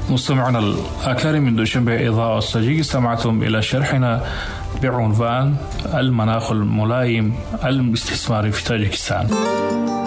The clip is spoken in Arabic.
مستمعنا الأكارم من دوشنبه إضاءة والسجيق، استمعتم إلى شرحنا بعنوان المناخ الملائم الاستثماري في تاجيكستان.